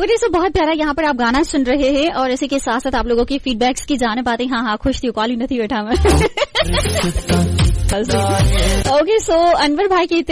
Okay so बहुत प्यारा यहाँ पर आप गाना सुन रहे हैं और इसी के साथ साथ आप लोगों की फीडबैक्स की जाने पाते हैं। हाँ खुश थी, कॉल ही नहीं बैठा मैं। ओके सो अनवर भाई की